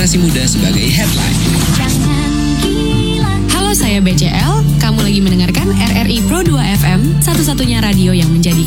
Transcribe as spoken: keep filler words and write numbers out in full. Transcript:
generasi muda sebagai headline. Halo, saya B C L. Kamu lagi mendengarkan R R I Pro dua F M, satu-satunya radio yang menjadi